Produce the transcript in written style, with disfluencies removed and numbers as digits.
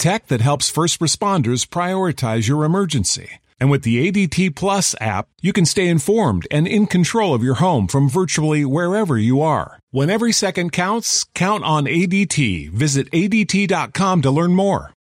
Tech that helps first responders prioritize your emergency. And with the ADT Plus app, you can stay informed and in control of your home from virtually wherever you are. When every second counts, count on ADT. Visit ADT.com to learn more.